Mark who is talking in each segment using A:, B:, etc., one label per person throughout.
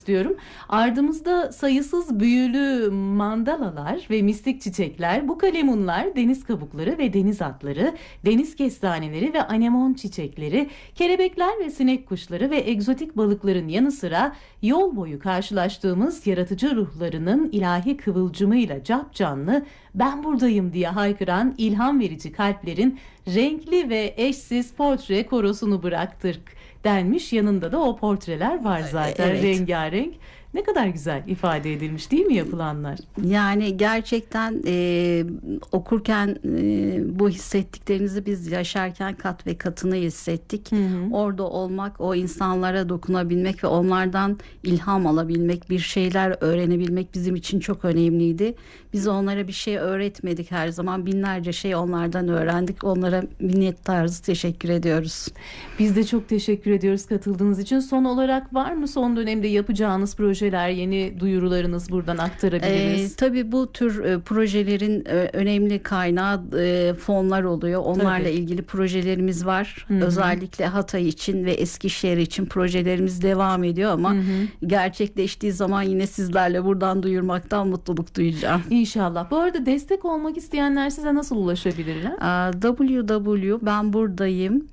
A: istiyorum. Ardımızda sayısız büyülü mandalalar ve mistik çiçekler, bu kalemunlar, deniz kabukları ve deniz atları, deniz kestaneleri ve anemon çiçekleri, kelebekler ve sinek kuşları ve egzotik balıkların yanı sıra yol boyu karşılaştığımız yaratıcı ruhlarının ilahi kıvılcımıyla capcanlı "ben buradayım" diye haykıran ilham verici kalplerin renkli ve eşsiz portre korosunu bıraktık denmiş. Yanında da o portreler var zaten,
B: Evet.
A: rengarenk. Ne kadar güzel ifade edilmiş değil mi yapılanlar?
B: Yani gerçekten okurken bu hissettiklerinizi biz yaşarken kat ve katını hissettik.
A: Hı hı.
B: Orada olmak, o insanlara dokunabilmek ve onlardan ilham alabilmek, bir şeyler öğrenebilmek bizim için çok önemliydi. Biz onlara bir şey öğretmedik her zaman. Binlerce şey onlardan öğrendik. Onlara minnettarız, teşekkür ediyoruz.
A: Biz de çok teşekkür ediyoruz katıldığınız için. Son olarak var mı son dönemde yapacağınız projeler, yeni duyurularınız buradan aktarabiliriz?
B: Tabii bu tür projelerin önemli kaynağı fonlar oluyor. Onlarla
A: Tabii.
B: ilgili projelerimiz var.
A: Hı hı.
B: Özellikle Hatay için ve Eskişehir için projelerimiz devam ediyor ama
A: Hı hı.
B: gerçekleştiği zaman yine sizlerle buradan duyurmaktan mutluluk duyacağım.
A: İnşallah. Bu arada destek olmak isteyenler size nasıl ulaşabilirler?
B: www.benburadayım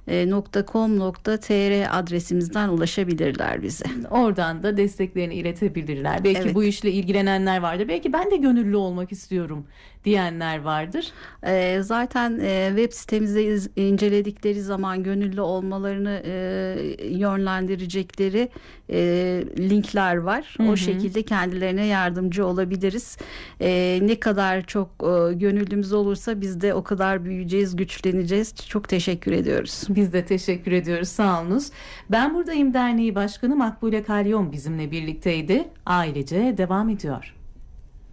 B: .com.tr adresimizden ulaşabilirler bize.
A: Oradan da desteklerini iletebilirler. Belki
B: Evet.
A: bu işle ilgilenenler vardır. Belki ben de gönüllü olmak istiyorum diyenler vardır.
B: Zaten web sitemizde inceledikleri zaman gönüllü olmalarını yönlendirecekleri linkler var.
A: Hı hı.
B: O şekilde kendilerine yardımcı olabiliriz. Ne kadar çok gönüllümüz olursa biz de o kadar büyüyeceğiz, güçleneceğiz. Çok teşekkür ediyoruz.
A: Biz de teşekkür ediyoruz. Sağ olunuz. Ben Buradayım Derneği Başkanı Makbule Kalyon bizimle birlikteydi. Ailece devam ediyor.